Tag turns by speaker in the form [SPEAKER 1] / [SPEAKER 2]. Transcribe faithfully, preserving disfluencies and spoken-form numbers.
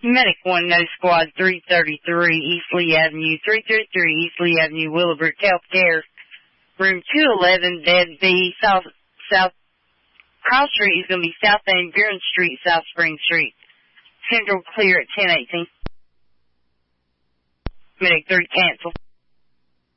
[SPEAKER 1] Medic one, no squad, three thirty-three East Lee Avenue, three thirty-three East Lee Avenue, Willowbrook, healthcare. Room two eleven, bed B, south, south, cross street is going to be South Van Buren Street, South Spring Street. Central clear at ten eighteen. Medic three, cancel.